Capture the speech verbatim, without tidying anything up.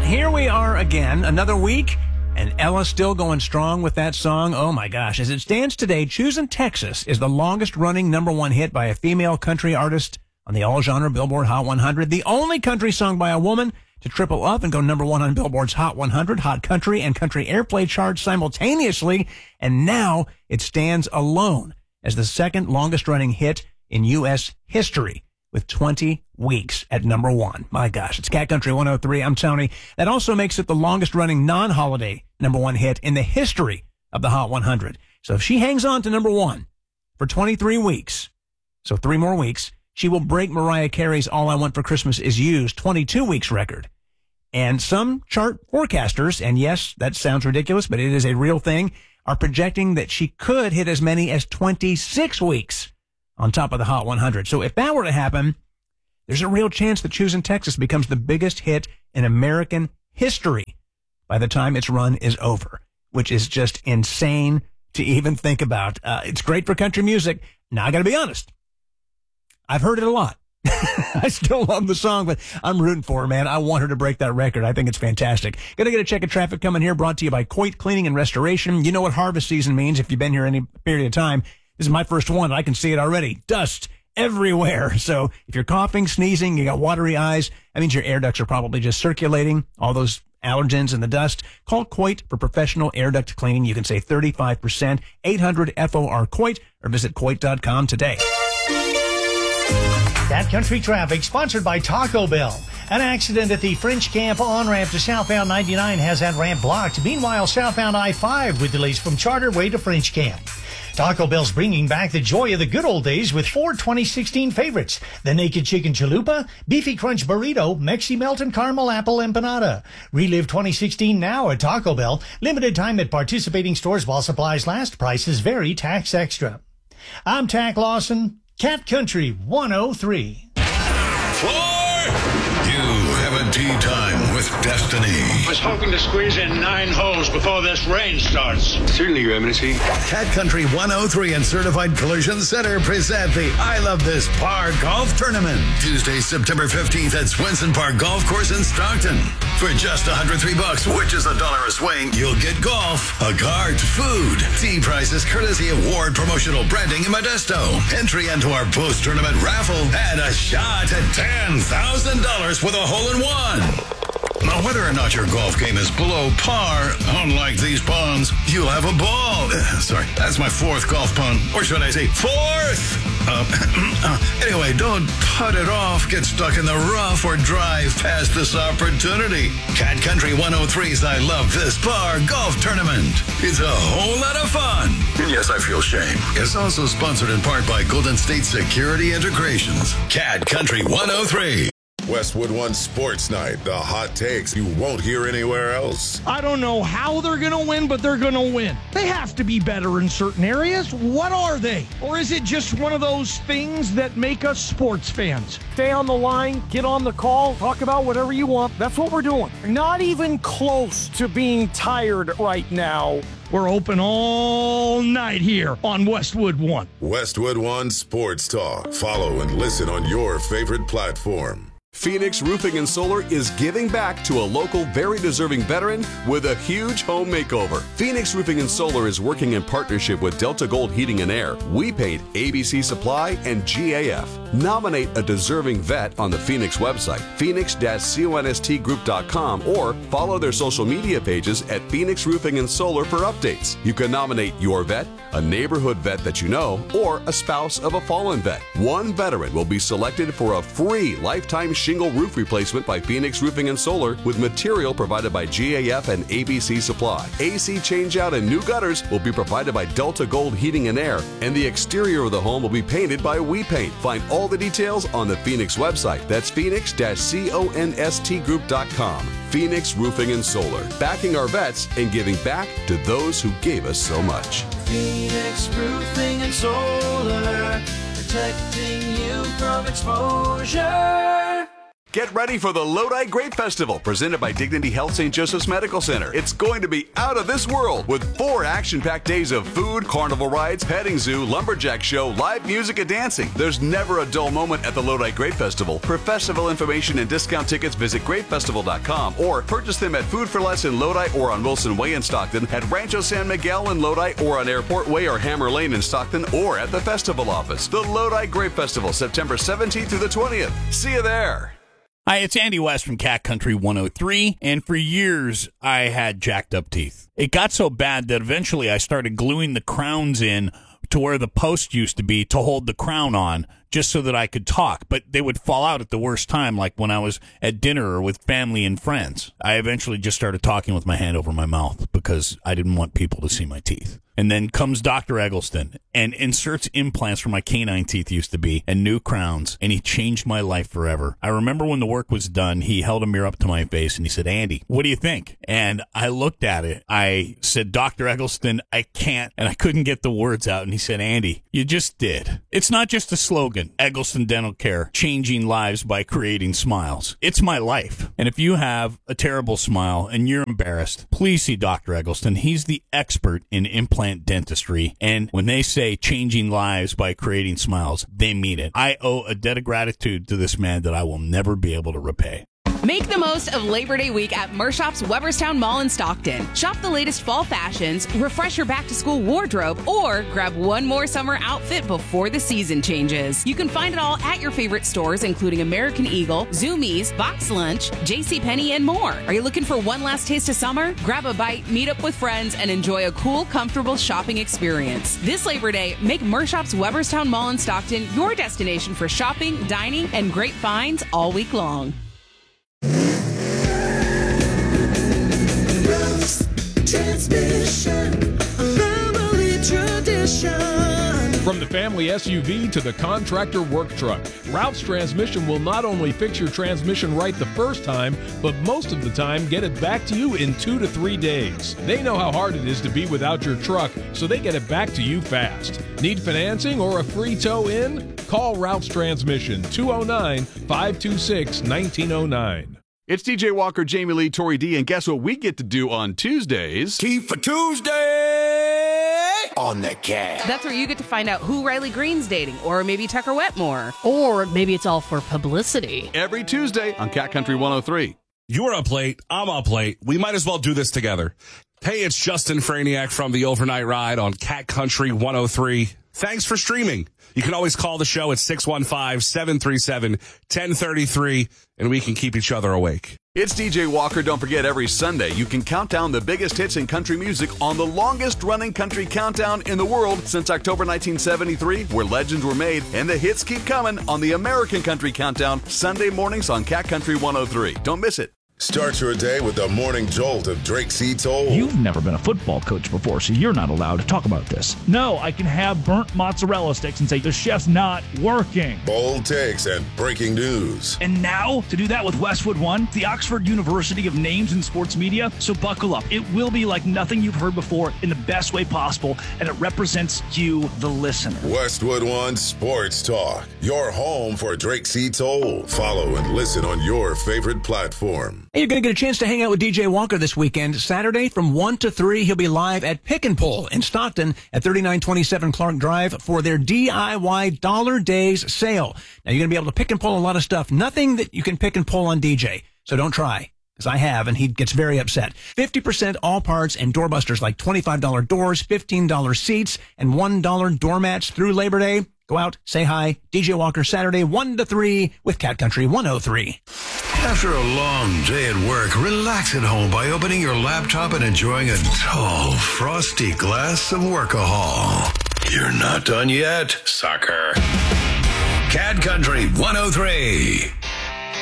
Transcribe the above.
here we are again, another week, and Ella's still going strong with that song. Oh my gosh. As it stands today, Choosin' Texas is the longest running number one hit by a female country artist on the all-genre Billboard Hot one hundred. The only country song by a woman to triple up and go number one on Billboard's Hot one hundred, Hot Country, and Country Airplay charts simultaneously. And now it stands alone as the second longest running hit in U S history, with twenty weeks at number one. My gosh, it's Cat Country one oh three. I'm Tony. That also makes it the longest running non-holiday number one hit in the history of the Hot one hundred. So if she hangs on to number one for twenty-three weeks, so three more weeks, she will break Mariah Carey's All I Want for Christmas Is You's twenty-two weeks record. And some chart forecasters, and yes, that sounds ridiculous, but it is a real thing, are projecting that she could hit as many as twenty-six weeks on top of the Hot one hundred. So if that were to happen, there's a real chance that Choosin' Texas becomes the biggest hit in American history by the time its run is over, which is just insane to even think about. Uh, it's great for country music. Now, I got to be honest. I've heard it a lot. I still love the song, but I'm rooting for her, man. I want her to break that record. I think it's fantastic. Gonna get a check of traffic coming here, brought to you by Coit Cleaning and Restoration. You know what harvest season means if you've been here any period of time. This is my first one. I can see it already. Dust everywhere. So if you're coughing, sneezing, you got watery eyes, that means your air ducts are probably just circulating all those allergens and the dust. Call Coit for professional air duct cleaning. You can save thirty-five percent. eight hundred F O R Coit or visit coit dot com today. That Country Traffic, sponsored by Taco Bell. An accident at the French Camp on-ramp to southbound ninety-nine has that ramp blocked. Meanwhile, southbound I five with delays from Charter Way to French Camp. Taco Bell's bringing back the joy of the good old days with four twenty sixteen favorites. The Naked Chicken Chalupa, Beefy Crunch Burrito, Mexi Melt and Caramel Apple Empanada. Relive twenty sixteen now at Taco Bell. Limited time at participating stores while supplies last. Prices vary. Tax extra. I'm Tack Lawson. Cat Country one oh three. Four! You have a tea time with Destiny. I was hoping to squeeze in nine holes before this rain starts. Certainly, Your Eminency. Cat Country one oh three and Certified Collision Center present the I Love This Par Golf Tournament. Tuesday, September fifteenth at Swenson Park Golf Course in Stockton. For just one hundred three bucks, which is a dollar a swing, you'll get golf, a cart, food, tea prices, courtesy of Ward Promotional Branding in Modesto. Entry into our post-tournament raffle and a shot at ten thousand dollars with a hole-in-one. Now, whether or not your golf game is below par, unlike these ponds, you'll have a ball. Uh, sorry, that's my fourth golf pun. Or should I say fourth? Uh, uh, anyway, don't putt it off, get stuck in the rough, or drive past this opportunity. Cat Country one oh three's I Love This Par Golf Tournament. It's a whole lot of fun. Yes, I feel shame. It's also sponsored in part by Golden State Security Integrations. Cat Country one oh three. Westwood One Sports Night, the hot takes you won't hear anywhere else. I don't know how they're going to win, but they're going to win. They have to be better in certain areas. What are they? Or is it just one of those things that make us sports fans? Stay on the line, get on the call, talk about whatever you want. That's what we're doing. Not even close to being tired right now. We're open all night here on Westwood One. Westwood One Sports Talk. Follow and listen on your favorite platform. Phoenix Roofing and Solar is giving back to a local, very deserving veteran with a huge home makeover. Phoenix Roofing and Solar is working in partnership with Delta Gold Heating and Air, We Paint, A B C Supply, and G A F. Nominate a deserving vet on the Phoenix website, phoenix dash const group dot com, or follow their social media pages at Phoenix Roofing and Solar for updates. You can nominate your vet, a neighborhood vet that you know, or a spouse of a fallen vet. One veteran will be selected for a free lifetime shingle roof replacement by Phoenix Roofing and Solar with material provided by G A F and A B C Supply. A C changeout and new gutters will be provided by Delta Gold Heating and Air, and the exterior of the home will be painted by We Paint. Find all the details on the Phoenix website. That's phoenix dash const group dot com. Phoenix Roofing and Solar, backing our vets and giving back to those who gave us so much. Phoenix Roofing and Solar, protecting you from exposure. Get ready for the Lodi Grape Festival, presented by Dignity Health Saint Joseph's Medical Center. It's going to be out of this world with four action-packed days of food, carnival rides, petting zoo, lumberjack show, live music, and dancing. There's never a dull moment at the Lodi Grape Festival. For festival information and discount tickets, visit grape festival dot com or purchase them at Food for Less in Lodi or on Wilson Way in Stockton, at Rancho San Miguel in Lodi or on Airport Way or Hammer Lane in Stockton, or at the festival office. The Lodi Grape Festival, September seventeenth through the twentieth. See you there. Hi, it's Andy West from Cat Country one oh three, and for years I had jacked up teeth. It got so bad that eventually I started gluing the crowns in to where the post used to be to hold the crown on, just so that I could talk, but they would fall out at the worst time, like when I was at dinner or with family and friends. I eventually just started talking with my hand over my mouth because I didn't want people to see my teeth. And then comes Doctor Eggleston and inserts implants where my canine teeth used to be and new crowns, and he changed my life forever. I remember when the work was done, he held a mirror up to my face and he said, "Andy, what do you think?" And I looked at it. I said, "Doctor Eggleston, I can't," and I couldn't get the words out. And he said, "Andy, you just did." It's not just a slogan, Eggleston Dental Care, changing lives by creating smiles. It's my life. And if you have a terrible smile and you're embarrassed, please see Doctor Eggleston. He's the expert in implant dentistry, and when they say changing lives by creating smiles, they mean it. I owe a debt of gratitude to this man that I will never be able to repay. Make the most of Labor Day week at Mershop's Weberstown Mall in Stockton. Shop the latest fall fashions, refresh your back-to-school wardrobe, or grab one more summer outfit before the season changes. You can find it all at your favorite stores, including American Eagle, Zoomies, Box Lunch, JCPenney, and more. Are you looking for one last taste of summer? Grab a bite, meet up with friends, and enjoy a cool, comfortable shopping experience. This Labor Day, make Mershop's Weberstown Mall in Stockton your destination for shopping, dining, and great finds all week long. Transmission, family tradition. From the family S U V to the contractor work truck, Ralph's Transmission will not only fix your transmission right the first time, but most of the time get it back to you in two to three days. They know how hard it is to be without your truck, so they get it back to you fast. Need financing or a free tow in? Call Ralph's Transmission, two oh nine, five two six, nineteen oh nine. It's D J Walker, Jamie Lee, Tori D, and guess what we get to do on Tuesdays? Keep for Tuesday on the Cat. That's where you get to find out who Riley Green's dating, or maybe Tucker Wetmore. Or maybe it's all for publicity. Every Tuesday on Cat Country one oh three. You're up late. I'm up late. We might as well do this together. Hey, it's Justin Franiak from the Overnight Ride on Cat Country one oh three. Thanks for streaming. You can always call the show at six one five, seven three seven, one oh three three, and we can keep each other awake. It's D J Walker. Don't forget, every Sunday you can count down the biggest hits in country music on the longest-running country countdown in the world since October nineteen seventy-three, where legends were made, and the hits keep coming on the American Country Countdown, Sunday mornings on Cat Country one oh three. Don't miss it. Start your day with the morning jolt of Drake C. Toll. You've never been a football coach before, so you're not allowed to talk about this. No, I can have burnt mozzarella sticks and say the chef's not working. Bold takes and breaking news. And now, to do that with Westwood One, the Oxford University of Names in Sports Media. So buckle up. It will be like nothing you've heard before in the best way possible, and it represents you, the listener. Westwood One Sports Talk, your home for Drake C. Toll. Follow and listen on your favorite platform. You're going to get a chance to hang out with D J Walker this weekend. Saturday from one to three, he'll be live at Pick and Pull in Stockton at thirty-nine twenty-seven Clark Drive for their D I Y Dollar Days sale. Now, you're going to be able to pick and pull a lot of stuff. Nothing that you can pick and pull on D J, so don't try, because I have, and he gets very upset. fifty percent all parts and doorbusters like twenty-five dollar doors, fifteen dollar seats, and one dollar doormats through Labor Day. Go out, say hi. D J Walker, Saturday, one to three with Cat Country one oh three. After a long day at work, relax at home by opening your laptop and enjoying a tall, frosty glass of Workahol. You're not done yet, sucker. Cat Country one oh three.